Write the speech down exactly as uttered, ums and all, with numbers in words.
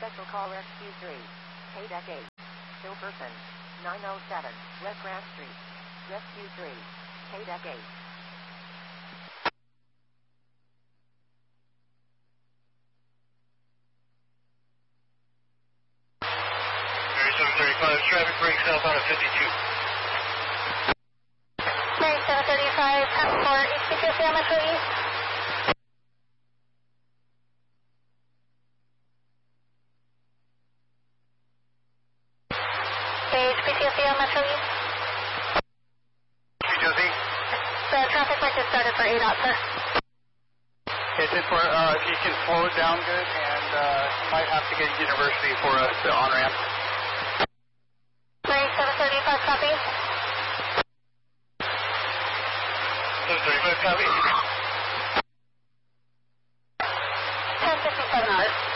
Special call Rescue three. K-Deck eight. Still person. nine oh seven, West Grant Street. Rescue three. K-Deck eight. thirty-seven thirty-five, traffic breaks southbound at fifty-two. thirty-seven thirty-five, time for H P T S A Metro East. H P T S A Metro East. H P T S A? The traffic light just started for A DOT, sir. It's in for, uh, if you can slow it down good, and uh, you might have to get University for us to on-ramp. thirty-seven thirty-five, copy. seven thirty-five, copy. ten fifty-seven hours.